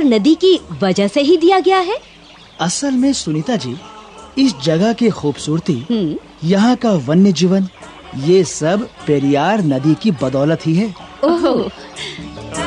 पेरियार नदी की वजह से ही दिया गया है? असल में सुनीता जी, इस जगह की खूबसूरती, यहाँ का वन्य जीवन, ये सब पेरियार नदी की बदौलत ही है। ओह,